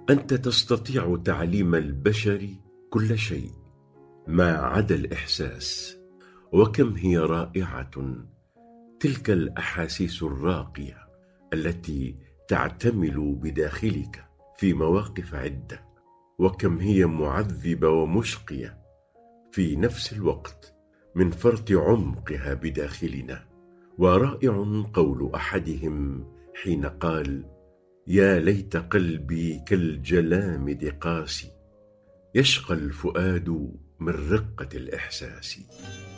أنت تستطيع تعليم البشر كل شيء ما عدا الإحساس. وكم هي رائعة تلك الأحاسيس الراقية التي تعتمل بداخلك في مواقف عدة، وكم هي معذبة ومشقية في نفس الوقت من فرط عمقها بداخلنا. ورائع قول أحدهم حين قال: يا ليت قلبي كالجلامد قاسي، يشقى الفؤاد من رقة الإحساس.